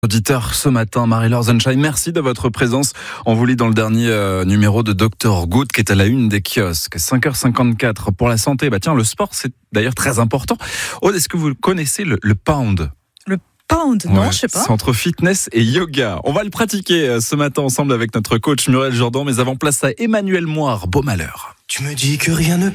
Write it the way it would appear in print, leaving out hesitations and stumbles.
Auditeur ce matin, Marie-Laure Sunshine, merci de votre présence. On vous lit dans le dernier numéro de Dr Good qui est à la une des kiosques. 5h54 pour la santé. Tiens, le sport, c'est d'ailleurs très important. Aude, est-ce que vous connaissez le pound ? Le pound, non, je sais pas. C'est entre fitness et yoga. On va le pratiquer ce matin ensemble avec notre coach Muriel Jourdan. Mais avant, place à Emmanuel Moire, Beau Malheur. Tu me dis que rien ne